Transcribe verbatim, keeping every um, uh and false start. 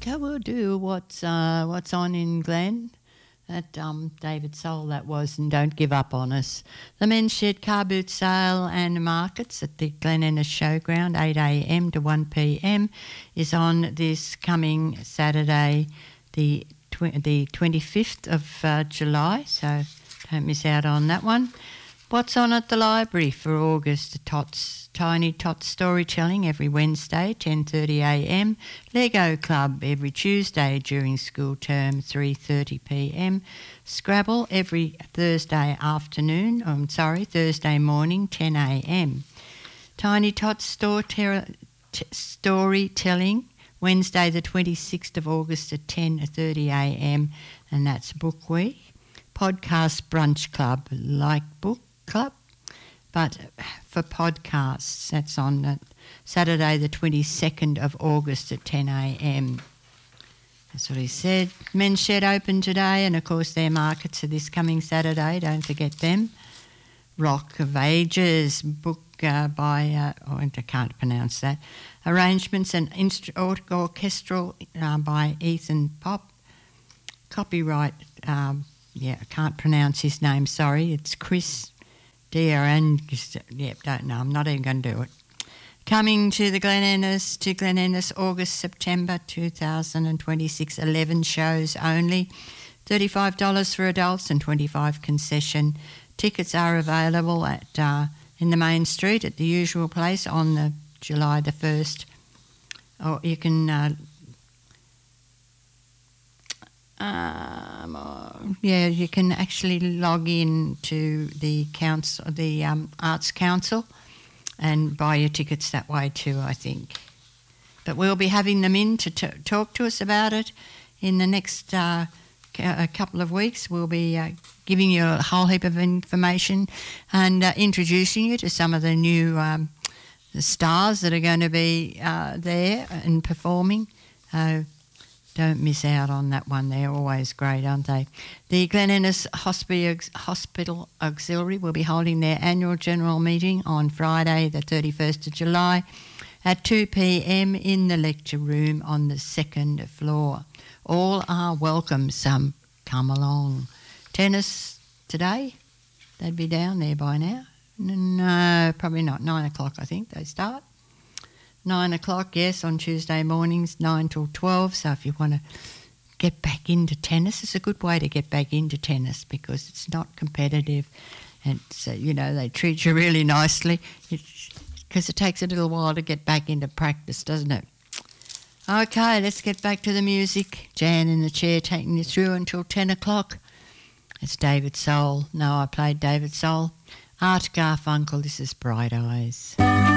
Okay, we'll do what's uh, what's on in Glen. That um, David Soul that was, and don't give up on us. The Men's Shed car boot sale and markets at the Glen Innes Showground, eight a m to one p m, is on this coming Saturday, the tw- the twenty-fifth of uh, July. So don't miss out on that one. What's on at the library for August? Tots, Tiny Tots storytelling every Wednesday, ten thirty a m. Lego Club every Tuesday during school term, three thirty p m. Scrabble every Thursday afternoon, I'm sorry, Thursday morning, ten a m. Tiny Tots store ter- t- storytelling Wednesday the twenty-sixth of August at ten thirty a m, and that's Book Week. Podcast Brunch Club, like Book Club, but for podcasts, that's on uh, Saturday the twenty-second of August at ten a m. That's what he said. Men's Shed open today, and of course their markets are this coming Saturday, don't forget them. Rock of Ages, book uh, by, uh, oh, I can't pronounce that, arrangements and instru- or- orchestral uh, by Ethan Pop. Copyright, um, yeah, I can't pronounce his name, sorry, it's Chris Dear and yep, don't know. I'm not even going to do it. Coming to the Glen Innes, to Glen Innes, August, September two thousand twenty-six, eleven shows only. thirty-five dollars for adults and twenty-five dollars concession. Tickets are available at uh, in the main street at the usual place on the July the first. Or you can uh, Um, uh, yeah, you can actually log in to the council, the um, Arts Council, and buy your tickets that way too, I think. But we'll be having them in to t- talk to us about it in the next uh, c- a couple of weeks. We'll be uh, giving you a whole heap of information and uh, introducing you to some of the new um, the stars that are going to be uh, there and performing. Uh, Don't miss out on that one. They're always great, aren't they? The Glen Innes Hospital Auxiliary will be holding their annual general meeting on Friday the thirty-first of July at two p m in the lecture room on the second floor. All are welcome. Some come along. Tennis today? They'd be down there by now. No, probably not. Nine o'clock, I think they start. Nine o'clock, yes, on Tuesday mornings, nine till twelve. So if you want to get back into tennis, it's a good way to get back into tennis because it's not competitive, and so you know they treat you really nicely. Because it takes a little while to get back into practice, doesn't it? Okay, let's get back to the music. Jan in the chair taking you through until ten o'clock. It's David Soul. No, I played David Soul. Art Garfunkel. This is Bright Eyes.